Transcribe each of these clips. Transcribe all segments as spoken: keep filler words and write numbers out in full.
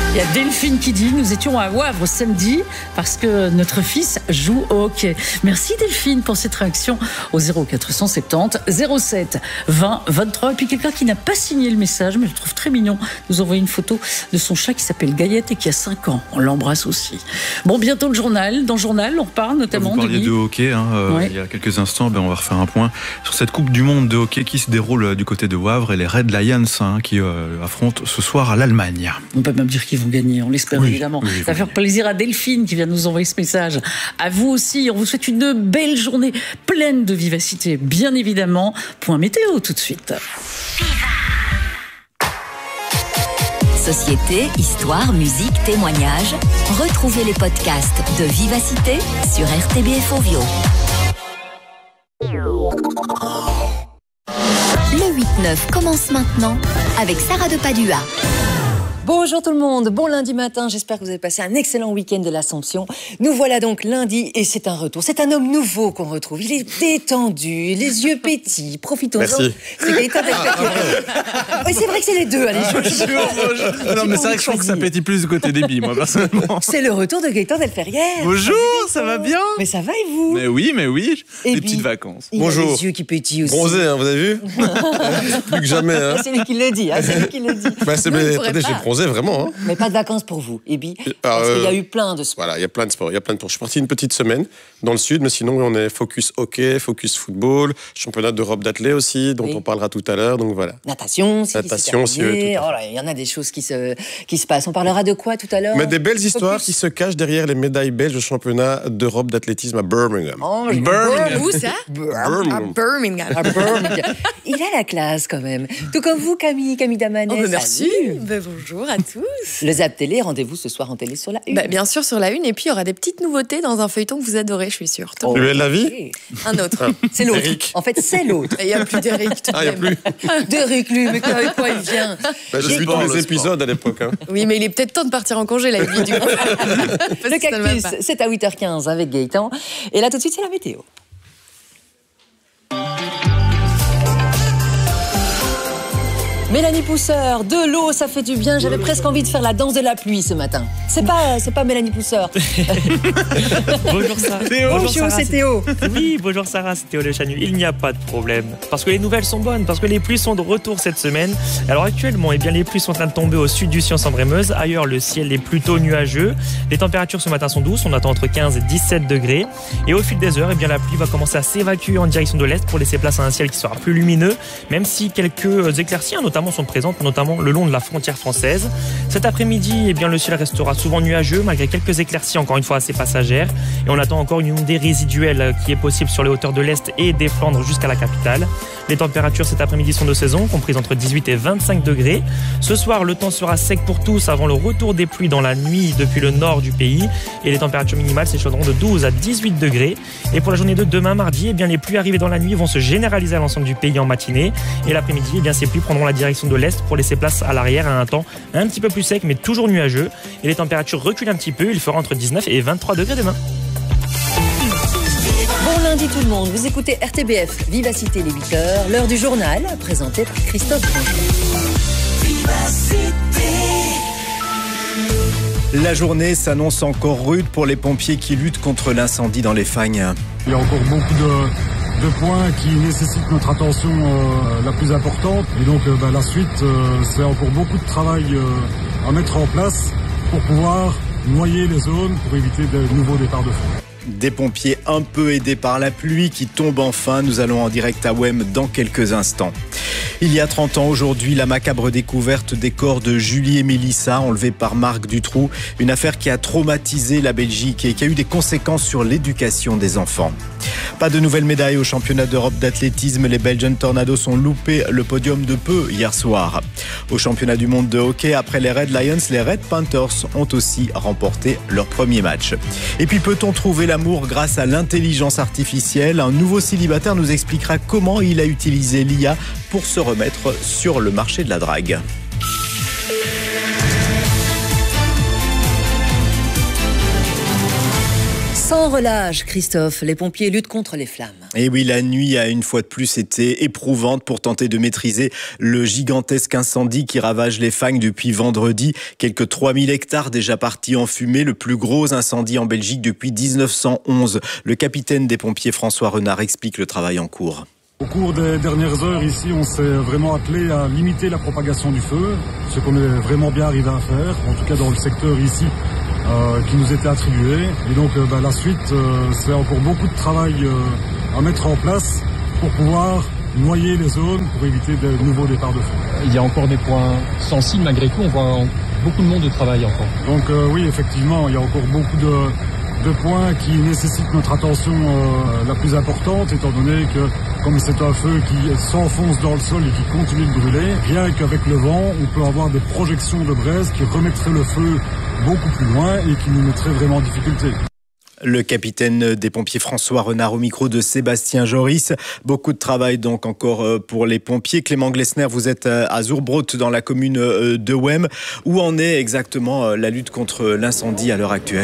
Il y a Delphine qui dit, nous étions à Wavre samedi parce que notre fils joue au hockey. Merci Delphine pour cette réaction au zéro quatre cent soixante-dix zéro sept vingt vingt-trois. Et puis quelqu'un qui n'a pas signé le message, mais je le trouve très mignon, nous envoie une photo de son chat qui s'appelle Gaillette et qui a cinq ans. On l'embrasse aussi. Bon, bientôt le journal. Dans le journal, on parle notamment Vous parliez de, de hockey, hein, euh, ouais. Il y a quelques instants, ben, on va refaire un point sur cette Coupe du Monde de hockey qui se déroule euh, du côté de Wavre et les Red Lions hein, qui euh, affrontent ce soir à l'Allemagne. On peut même dire qu'ils vont gagner, on l'espère oui, évidemment. Oui, ça va faire plaisir à Delphine qui vient nous envoyer ce message. À vous aussi, on vous souhaite une belle journée pleine de vivacité, bien évidemment. Point météo tout de suite. Société, histoire, musique, témoignages. Retrouvez les podcasts de Vivacité sur R T B F Ovio. Le huit neuf commence maintenant avec Sarah de Padua. Bonjour tout le monde, bon lundi matin, j'espère que vous avez passé un excellent week-end de l'Assomption. Nous voilà donc lundi et c'est un retour. C'est un homme nouveau qu'on retrouve. Il est détendu, les yeux pétillent, profitons-en. Merci. C'est Gaëtan Delferrière. Oui, c'est vrai que c'est les deux. Allez, je, je, je, je, non, mais c'est vrai que je trouve que ça pétille plus du côté des billes, moi, personnellement. C'est le retour de Gaëtan Delferrière. Bonjour, ça va bien? Mais ça va et vous? Mais oui, mais oui, et des puis, petites vacances. Il Bonjour. a les yeux qui pétillent aussi. Bronzé, hein, vous avez vu? Plus que jamais. Hein. C'est lui qui le dit, hein, c'est lui qui le dit. Bah, c'est mais, attendez, j'ai bronzé vraiment. Hein. Mais pas de vacances pour vous, Ebi, parce euh, qu'il y a eu plein de sports. Voilà, il y a plein de sports, il y a plein de sports. Je suis parti une petite semaine dans le sud, mais sinon on est focus hockey, focus football, championnat d'Europe d'athlé aussi, dont oui. on parlera tout à l'heure, donc voilà. Natation, si Natation aussi. Oui, oh là, il y en a des choses qui se, qui se passent. On parlera de quoi tout à l'heure? Mais des belles histoires focus. Qui se cachent derrière les médailles belges au championnat d'Europe d'athlétisme à Birmingham. Oh, Birmingham. Où ça? Birmingham. À Birmingham. À Birmingham. Il a la classe quand même. Tout comme vous, Camille, Camille Damanès. Oh, bah merci. Bah, bonjour à tous. Le Zap Télé, rendez-vous ce soir en télé sur la une. Bah, bien sûr, sur la une. Et puis, il y aura des petites nouveautés dans un feuilleton que vous adorez, je suis sûre. Oh, le de la vie? Un autre. Ah, c'est l'autre. Eric. En fait, c'est l'autre. Il n'y a plus d'Eric. Ah, il n'y a plus. D'Eric, lui, mais avec quoi il vient? Bah, J'ai vu tous les épisodes à l'époque. Hein. Oui, mais il est peut-être temps de partir en congé, là, du coup. Le Cactus, c'est à huit heures quinze avec Gaëtan. Et là, tout de suite, c'est la météo. Mélanie Pousseur, de l'eau, ça fait du bien. J'avais presque envie de faire la danse de la pluie ce matin. C'est pas, c'est pas Mélanie Pousseur. Bonjour Sarah. Théo, bonjour Sarah, c'est Théo. Oui, bonjour Sarah, c'est Théo Le Chanu. Il n'y a pas de problème. Parce que les nouvelles sont bonnes, parce que les pluies sont de retour cette semaine. Alors actuellement, eh bien, les pluies sont en train de tomber au sud du Sion-Sambre-et-Meuse. Ailleurs, le ciel est plutôt nuageux. Les températures ce matin sont douces. On attend entre quinze et dix-sept degrés. Et au fil des heures, eh bien, la pluie va commencer à s'évacuer en direction de l'est pour laisser place à un ciel qui sera plus lumineux, même si quelques éclaircies, notamment sont présentes, notamment le long de la frontière française. Cet après-midi, eh bien, le ciel restera souvent nuageux, malgré quelques éclaircies, encore une fois assez passagères. Et on attend encore une ondée résiduelle qui est possible sur les hauteurs de l'Est et des Flandres jusqu'à la capitale. Les températures cet après-midi sont de saison, comprises entre dix-huit et vingt-cinq degrés. Ce soir, le temps sera sec pour tous avant le retour des pluies dans la nuit depuis le nord du pays. Et les températures minimales s'échelonneront de douze à dix-huit degrés. Et pour la journée de demain, mardi, eh bien, les pluies arrivées dans la nuit vont se généraliser à l'ensemble du pays en matinée. Et l'après-midi, eh bien, ces pluies prendront la direction de l'Est pour laisser place à l'arrière à un temps un petit peu plus sec mais toujours nuageux. Et les températures reculent un petit peu, il fera entre dix-neuf et vingt-trois degrés demain. Bon lundi tout le monde, vous écoutez R T B F, Vivacité les huit heures, l'heure du journal, présenté par Christophe Vivacité. La journée s'annonce encore rude pour les pompiers qui luttent contre l'incendie dans les Fagnes. Il y a encore beaucoup de, de points qui nécessitent notre attention euh, la plus importante. Et donc euh, bah, la suite, euh, c'est encore beaucoup de travail euh, à mettre en place pour pouvoir noyer les zones pour éviter de nouveaux départs de feu. Des pompiers un peu aidés par la pluie qui tombe enfin. Nous allons en direct à Wem dans quelques instants. Il y a trente ans aujourd'hui, la macabre découverte des corps de Julie et Mélissa enlevés par Marc Dutroux. Une affaire qui a traumatisé la Belgique et qui a eu des conséquences sur l'éducation des enfants. Pas de nouvelles médailles au championnat d'Europe d'athlétisme. Les Belgian Tornadoes ont loupé le podium de peu hier soir. Au championnat du monde de hockey, après les Red Lions, les Red Panthers ont aussi remporté leur premier match. Et puis peut-on trouver l'amour grâce à l'intelligence artificielle? Un nouveau célibataire nous expliquera comment il a utilisé l'I A pour se remettre sur le marché de la drague. Sans relâche, Christophe, les pompiers luttent contre les flammes. Et oui, la nuit a une fois de plus été éprouvante pour tenter de maîtriser le gigantesque incendie qui ravage les Fagnes depuis vendredi. Quelques trois mille hectares déjà partis en fumée, le plus gros incendie en Belgique depuis dix-neuf cent onze. Le capitaine des pompiers François Renard explique le travail en cours. Au cours des dernières heures, ici, on s'est vraiment attelé à limiter la propagation du feu, ce qu'on est vraiment bien arrivé à faire, en tout cas dans le secteur ici, euh, qui nous était attribué. Et donc, euh, bah, la suite, euh, c'est encore beaucoup de travail euh, à mettre en place pour pouvoir noyer les zones, pour éviter de nouveaux départs de feu. Il y a encore des points sensibles, malgré tout, on voit beaucoup de monde de travail encore. Donc euh, oui, effectivement, il y a encore beaucoup de... de points qui nécessitent notre attention euh, la plus importante, étant donné que comme c'est un feu qui s'enfonce dans le sol et qui continue de brûler, rien qu'avec le vent, on peut avoir des projections de braise qui remettraient le feu beaucoup plus loin et qui nous mettraient vraiment en difficulté. Le capitaine des pompiers François Renard au micro de Sébastien Joris. Beaucoup de travail donc encore pour les pompiers. Clément Glessner, vous êtes à Zurbrot dans la commune de Wem. Où en est exactement la lutte contre l'incendie à l'heure actuelle ?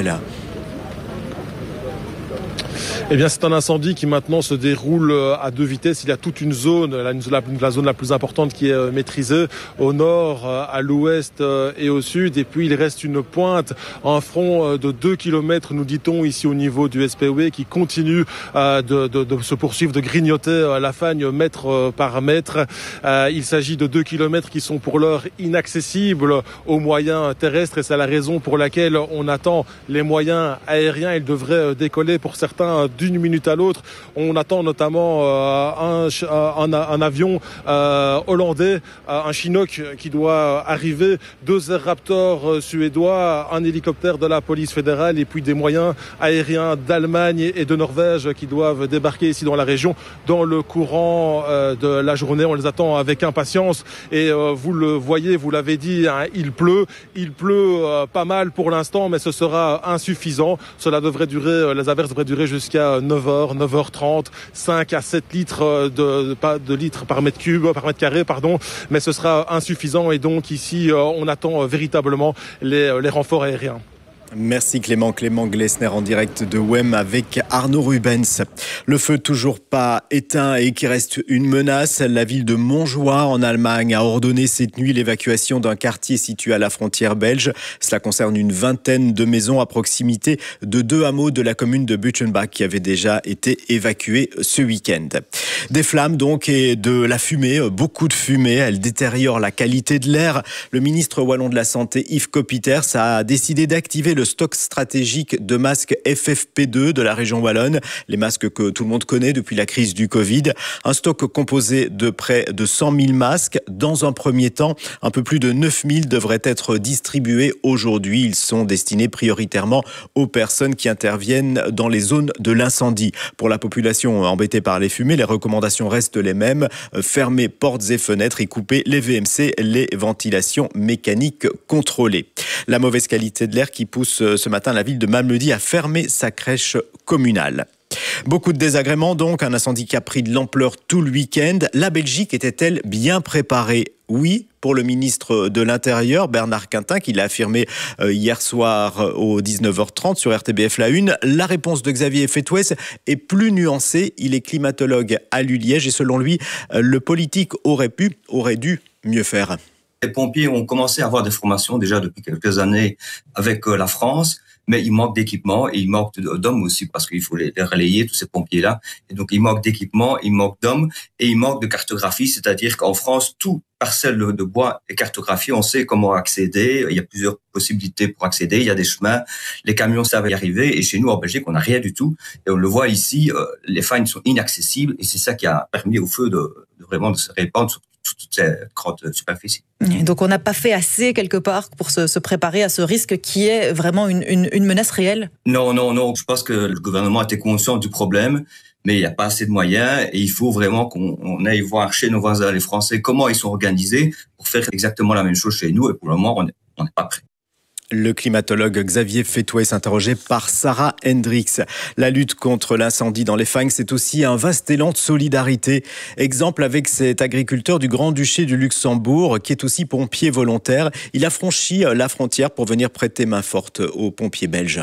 Eh bien, c'est un incendie qui maintenant se déroule à deux vitesses. Il y a toute une zone, la, la, la zone la plus importante qui est maîtrisée au nord, à l'ouest et au sud. Et puis, il reste une pointe, un front de deux kilomètres, nous dit-on, ici au niveau du S P O E, qui continue euh, de, de, de se poursuivre, de grignoter la Fagne mètre par mètre. Euh, il s'agit de deux kilomètres qui sont pour l'heure inaccessibles aux moyens terrestres. Et c'est la raison pour laquelle on attend les moyens aériens. Ils devraient décoller pour certains d'une minute à l'autre. On attend notamment euh, un, un, un avion euh, hollandais, euh, un Chinook qui doit arriver, deux Air Raptor euh, suédois, un hélicoptère de la police fédérale et puis des moyens aériens d'Allemagne et de Norvège qui doivent débarquer ici dans la région dans le courant euh, de la journée. On les attend avec impatience et euh, vous le voyez, vous l'avez dit, hein, il pleut. Il pleut euh, pas mal pour l'instant, mais ce sera insuffisant. Cela devrait durer, euh, les averses devraient durer jusqu'à neuf heures, neuf heures trente, cinq à sept litres de, de, de litres par mètre cube, par mètre carré, pardon, mais ce sera insuffisant et donc ici on attend véritablement les, les renforts aériens. Merci Clément. Clément Glessner en direct de Wem avec Arnaud Rubens. Le feu toujours pas éteint et qui reste une menace. La ville de Montjoie en Allemagne a ordonné cette nuit l'évacuation d'un quartier situé à la frontière belge. Cela concerne une vingtaine de maisons à proximité de deux hameaux de la commune de Butchenbach qui avaient déjà été évacués ce week-end. Des flammes donc et de la fumée, beaucoup de fumée. Elle détériore la qualité de l'air. Le ministre wallon de la Santé Yves Coppieters a décidé d'activer le stock stratégique de masques F F P deux de la région wallonne, les masques que tout le monde connaît depuis la crise du Covid. Un stock composé de près de cent mille masques. Dans un premier temps, un peu plus de neuf mille devraient être distribués aujourd'hui. Ils sont destinés prioritairement aux personnes qui interviennent dans les zones de l'incendie. Pour la population embêtée par les fumées, les recommandations restent les mêmes. Fermer portes et fenêtres et couper les V M C, les ventilations mécaniques contrôlées. La mauvaise qualité de l'air qui pousse ce matin la ville de Malmedy à fermer sa crèche communale. Beaucoup de désagréments donc, un incendie qui a pris de l'ampleur tout le week-end. La Belgique était-elle bien préparée ? Oui, pour le ministre de l'Intérieur, Bernard Quintin, qui l'a affirmé hier soir au dix-neuf heures trente sur R T B F La Une. La réponse de Xavier Fétouès est plus nuancée. Il est climatologue à l'U Liège et selon lui, le politique aurait pu, aurait dû mieux faire. Les pompiers ont commencé à avoir des formations déjà depuis quelques années avec la France, mais il manque d'équipement et il manque d'hommes aussi parce qu'il faut les relayer, tous ces pompiers-là. Et donc, il manque d'équipement, il manque d'hommes et il manque de cartographie, c'est-à-dire qu'en France, tout parcelle de bois est cartographié, on sait comment accéder, il y a plusieurs possibilités pour accéder, il y a des chemins, les camions savent y arriver et chez nous en Belgique, on n'a rien du tout. Et on le voit ici, les Fagnes sont inaccessibles et c'est ça qui a permis au feu de, de vraiment de se répandre sur toute cette grande superficie. Donc on n'a pas fait assez quelque part pour se, se préparer à ce risque qui est vraiment une, une, une menace réelle ? Non, non, non. Je pense que le gouvernement était conscient du problème, mais il n'y a pas assez de moyens et il faut vraiment qu'on on aille voir chez nos voisins les Français comment ils sont organisés pour faire exactement la même chose chez nous et pour le moment on n'est on n'est pas prêt. Le climatologue Xavier Fétouès interrogé par Sarah Hendricks. La lutte contre l'incendie dans les Fagnes, c'est aussi un vaste élan de solidarité. Exemple avec cet agriculteur du Grand-Duché du Luxembourg qui est aussi pompier volontaire. Il a franchi la frontière pour venir prêter main forte aux pompiers belges.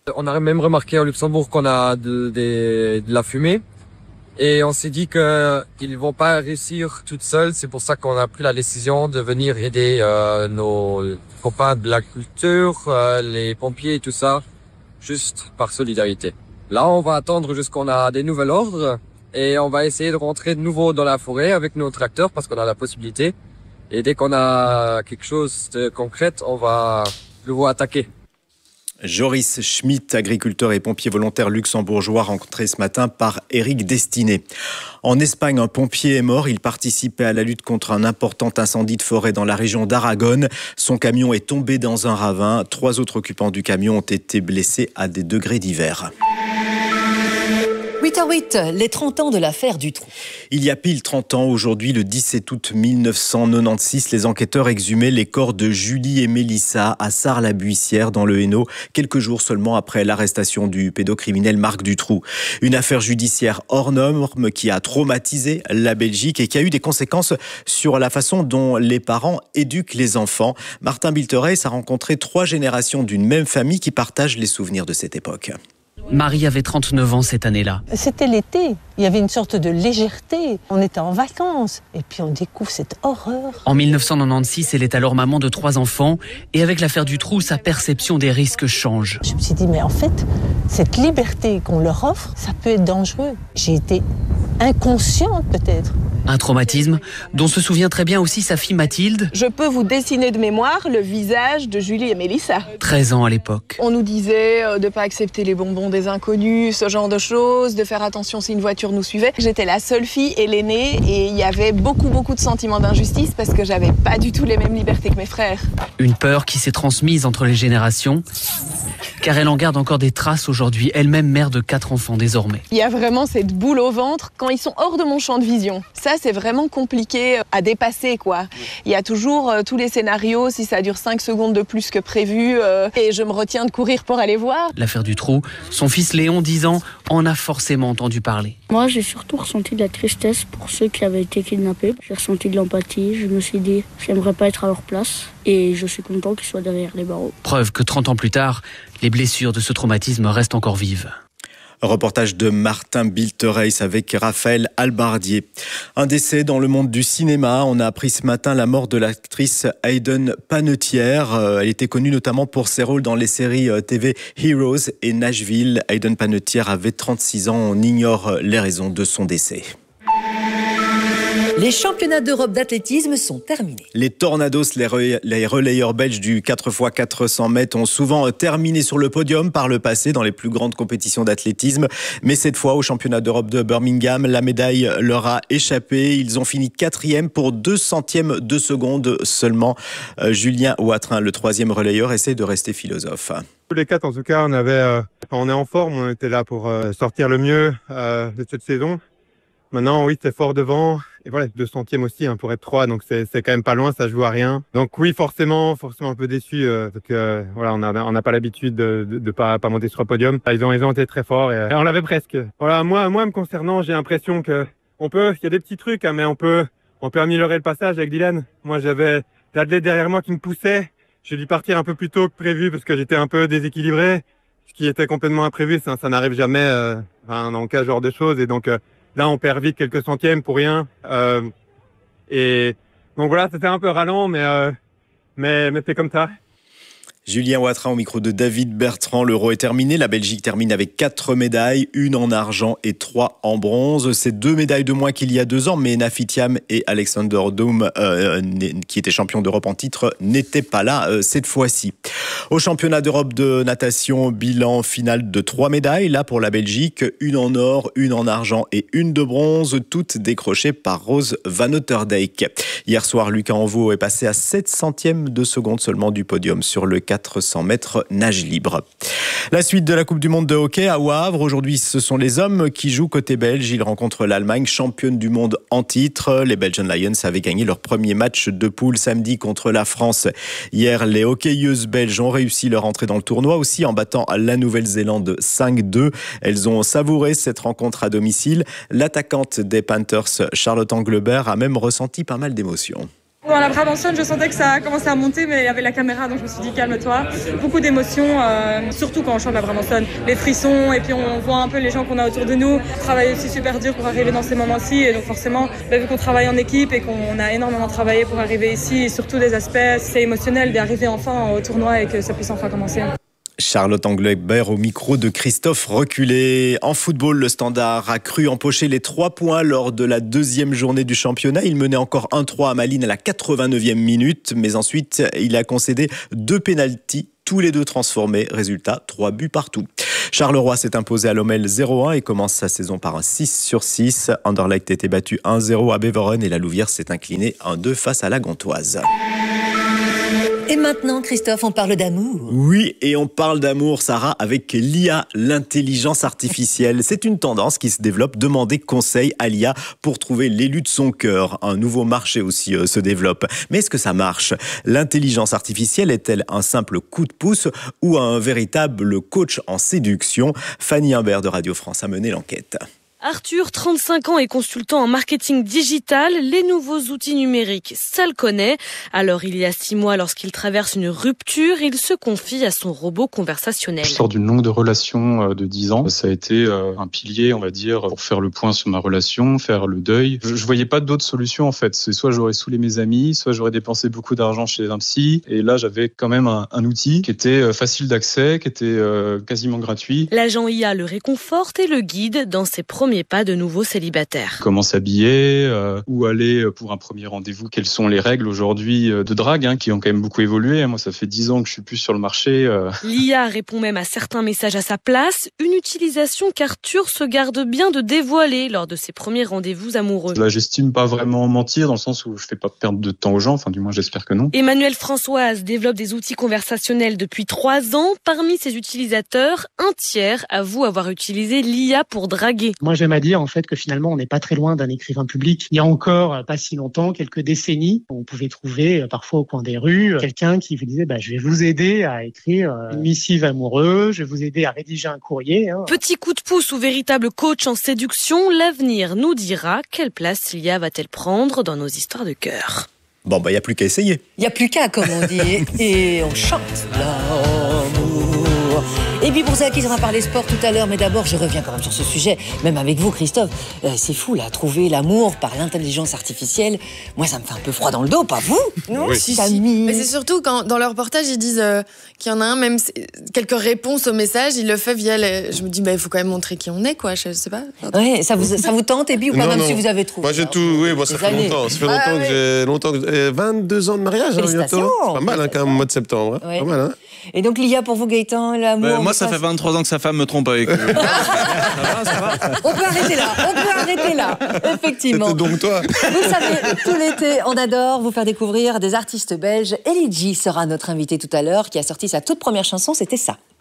On a même remarqué au Luxembourg qu'on a de, de, de la fumée. Et on s'est dit qu'ils vont pas réussir toutes seuls. C'est pour ça qu'on a pris la décision de venir aider euh, nos copains de la culture, euh, les pompiers et tout ça, juste par solidarité. Là, on va attendre jusqu'on a des nouveaux ordres et on va essayer de rentrer de nouveau dans la forêt avec nos tracteurs parce qu'on a la possibilité. Et dès qu'on a quelque chose de concret, on va de nouveau attaquer. Joris Schmitt, agriculteur et pompier volontaire luxembourgeois, rencontré ce matin par Éric Destiné. En Espagne, un pompier est mort. Il participait à la lutte contre un important incendie de forêt dans la région d'Aragon. Son camion est tombé dans un ravin. Trois autres occupants du camion ont été blessés à des degrés divers. huit heures huit, les trente ans de l'affaire Dutroux. Il y a pile trente ans, aujourd'hui, le dix-sept août mille neuf cent quatre-vingt-seize, les enquêteurs exhumaient les corps de Julie et Mélissa à Sarre-la-Buissière, dans le Hainaut, quelques jours seulement après l'arrestation du pédocriminel Marc Dutroux. Une affaire judiciaire hors norme qui a traumatisé la Belgique et qui a eu des conséquences sur la façon dont les parents éduquent les enfants. Martin Biltereis a rencontré trois générations d'une même famille qui partagent les souvenirs de cette époque. Marie avait trente-neuf ans cette année-là. C'était l'été, il y avait une sorte de légèreté. On était en vacances et puis on découvre cette horreur. En mille neuf cent quatre-vingt-seize, elle est alors maman de trois enfants et avec l'affaire Dutroux, sa perception des risques change. Je me suis dit, mais en fait, cette liberté qu'on leur offre, ça peut être dangereux. J'ai été inconsciente peut-être. Un traumatisme dont se souvient très bien aussi sa fille Mathilde. Je peux vous dessiner de mémoire le visage de Julie et Mélissa. treize ans à l'époque. On nous disait de ne pas accepter les bonbons des inconnus, ce genre de choses, de faire attention si une voiture nous suivait. J'étais la seule fille et l'aînée et il y avait beaucoup beaucoup de sentiments d'injustice parce que j'avais pas du tout les mêmes libertés que mes frères. Une peur qui s'est transmise entre les générations, car elle en garde encore des traces aujourd'hui, elle-même mère de quatre enfants désormais. Il y a vraiment cette boule au ventre quand ils sont hors de mon champ de vision. Ça, c'est vraiment compliqué à dépasser, quoi. Il y a toujours euh, tous les scénarios, si ça dure cinq secondes de plus que prévu, euh, et je me retiens de courir pour aller voir. L'affaire Dutroux, son fils Léon, dix ans, en a forcément entendu parler. Moi, j'ai surtout ressenti de la tristesse pour ceux qui avaient été kidnappés. J'ai ressenti de l'empathie, je me suis dit, j'aimerais pas être à leur place, et je suis content qu'ils soient derrière les barreaux. Preuve que trente ans plus tard, les blessures de ce traumatisme restent encore vives. Reportage de Martin Biltereis avec Raphaël Albardier. Un décès dans le monde du cinéma. On a appris ce matin la mort de l'actrice Hayden Panettiere. Elle était connue notamment pour ses rôles dans les séries T V Heroes et Nashville. Hayden Panettiere avait trente-six ans. On ignore les raisons de son décès. Les championnats d'Europe d'athlétisme sont terminés. Les Tornados, les, re- les relayeurs belges du quatre fois quatre cents mètres ont souvent terminé sur le podium par le passé dans les plus grandes compétitions d'athlétisme. Mais cette fois, au championnat d'Europe de Birmingham, la médaille leur a échappé. Ils ont fini quatrième pour deux centièmes de seconde seulement. Euh, Julien Ouatrin, le troisième relayeur, essaie de rester philosophe. Tous les quatre, en tout cas, on avait, euh, on est en forme. On était là pour euh, sortir le mieux euh, de cette saison. Maintenant, oui, c'est fort devant. Et voilà, deux centièmes aussi hein, pour être trois, donc c'est, c'est quand même pas loin, ça joue à rien. Donc oui, forcément, forcément un peu déçu, euh, parce que euh, voilà, on n'a on a pas l'habitude de, de, de pas, pas monter sur le podium. Ils ont, ils ont été très forts et, et on l'avait presque. Voilà, moi, moi me concernant, j'ai l'impression que on peut, il y a des petits trucs, hein, mais on peut, on peut améliorer le passage avec Dylan. Moi, j'avais l'athlète derrière moi qui me poussait. J'ai dû partir un peu plus tôt que prévu parce que j'étais un peu déséquilibré, ce qui était complètement imprévu. Ça, ça n'arrive jamais, euh, enfin, dans ce genre de choses, et donc. Euh, Là, on perd vite quelques centièmes pour rien. Euh, et donc voilà, c'était un peu ralent, mais, euh, mais, mais c'est comme ça. Julien Ouatrin au micro de David Bertrand. L'Euro est terminé. La Belgique termine avec quatre médailles, une en argent et trois en bronze. C'est deux médailles de moins qu'il y a deux ans, mais Nafi Thiam et Alexander Doum, euh, qui étaient champions d'Europe en titre, n'étaient pas là euh, cette fois-ci. Au championnat d'Europe de natation, bilan final de trois médailles. Là, pour la Belgique, une en or, une en argent et une de bronze, toutes décrochées par Rose Van Otterdijk. Hier soir, Lucas Envaux est passé à sept centièmes de seconde seulement du podium sur le quatre cents mètres nage libre. La suite de la Coupe du Monde de hockey à Wavre. Aujourd'hui, ce sont les hommes qui jouent côté belge. Ils rencontrent l'Allemagne, championne du monde en titre. Les Belgian Lions avaient gagné leur premier match de poule samedi contre la France. Hier, les hockeyeuses belges ont réussi leur entrée dans le tournoi aussi en battant la Nouvelle-Zélande cinq deux. Elles ont savouré cette rencontre à domicile. L'attaquante des Panthers, Charlotte Englebert, a même ressenti pas mal d'émotions. Dans la Brabançonne, je sentais que ça commençait à monter, mais il y avait la caméra, donc je me suis dit calme-toi. Beaucoup d'émotions, euh, surtout quand on chante la Brabançonne. Les frissons, et puis on voit un peu les gens qu'on a autour de nous. On travaille aussi super dur pour arriver dans ces moments-ci, et donc forcément, bah, vu qu'on travaille en équipe et qu'on a énormément travaillé pour arriver ici, et surtout des aspects, c'est émotionnel d'arriver enfin au tournoi et que ça puisse enfin commencer. Charlotte Anglebert au micro de Christophe Reculé. En football, le Standard a cru empocher les trois points lors de la deuxième journée du championnat. Il menait encore un trois à Malines à la quatre-vingt-neuvième minute, mais ensuite il a concédé deux pénaltys, tous les deux transformés. Résultat, trois buts partout. Charleroi s'est imposé à Lommel zéro un et commence sa saison par un six sur six. Anderlecht était battu un zéro à Beveren et la Louvière s'est inclinée un deux face à la Gantoise. Et maintenant, Christophe, on parle d'amour. Oui, et on parle d'amour, Sarah, avec l'I A, l'intelligence artificielle. C'est une tendance qui se développe. Demandez conseil à l'I A pour trouver l'élu de son cœur. Un nouveau marché aussi euh, se développe. Mais est-ce que ça marche ? L'intelligence artificielle est-elle un simple coup de pouce ou un véritable coach en séduction ? Fanny Imbert de Radio France a mené l'enquête. Arthur, trente-cinq ans, est consultant en marketing digital. Les nouveaux outils numériques, ça le connaît. Alors, il y a six mois, lorsqu'il traverse une rupture, il se confie à son robot conversationnel. Je sors d'une longue relation de dix ans. Ça a été un pilier, on va dire, pour faire le point sur ma relation, faire le deuil. Je, je voyais pas d'autres solutions, en fait. C'est soit j'aurais saoulé mes amis, soit j'aurais dépensé beaucoup d'argent chez un psy. Et là, j'avais quand même un, un outil qui était facile d'accès, qui était euh, quasiment gratuit. L'agent I A le réconforte et le guide dans ses premiers pas de nouveau célibataire. Comment s'habiller, euh, où aller pour un premier rendez-vous, quelles sont les règles aujourd'hui de drague, hein, qui ont quand même beaucoup évolué. Moi, ça fait dix ans que je suis plus sur le marché. Euh... L'I A répond même à certains messages à sa place, une utilisation qu'Arthur se garde bien de dévoiler lors de ses premiers rendez-vous amoureux. Là, j'estime pas vraiment mentir, dans le sens où je fais pas perdre de temps aux gens, enfin du moins j'espère que non. Emmanuel Françoise développe des outils conversationnels depuis trois ans. Parmi ses utilisateurs, un tiers avoue avoir utilisé l'I A pour draguer. Moi, j'aime à dire en fait que finalement on n'est pas très loin d'un écrivain public. Il y a encore pas si longtemps, quelques décennies, on pouvait trouver parfois au coin des rues quelqu'un qui vous disait bah, je vais vous aider à écrire une missive amoureuse, je vais vous aider à rédiger un courrier. Hein. Petit coup de pouce ou véritable coach en séduction, l'avenir nous dira quelle place l'I A va-t-elle prendre dans nos histoires de cœur. Bon, bah, il n'y a plus qu'à essayer. Il n'y a plus qu'à, comme on dit. Et on chante l'amour. Et puis pour ça, qui va parler sport tout à l'heure, mais d'abord, je reviens quand même sur ce sujet, même avec vous, Christophe. Euh, c'est fou, là, trouver l'amour par l'intelligence artificielle. Moi, ça me fait un peu froid dans le dos, pas vous ? Non, oui. si, si. Mais c'est surtout quand, dans leur reportage, ils disent euh, qu'il y en a un, même quelques réponses au message, il le fait via les... Je me dis, bah, il faut quand même montrer qui on est, quoi, je sais pas. Ouais, ça vous, ça vous tente, et puis, ou pas, non, même non. si vous avez trouvé. Moi, j'ai tout, oui, bon, ça fait années. longtemps. Ça fait longtemps ah, que oui. j'ai, longtemps que, vingt-deux ans de mariage, hein, bientôt. C'est pas mal, hein, quand même, au mois de septembre. Hein. Ouais. Pas mal, hein. Et donc, l'I A pour vous, Gaëtan, l'amour. Bah, moi, ça fait vingt-trois ans que sa femme me trompe avec. ça va, ça va. On peut arrêter là, on peut arrêter là, effectivement. C'était donc toi. Vous savez, tout l'été, on adore vous faire découvrir des artistes belges. Elie G sera notre invité tout à l'heure, qui a sorti sa toute première chanson, c'était ça.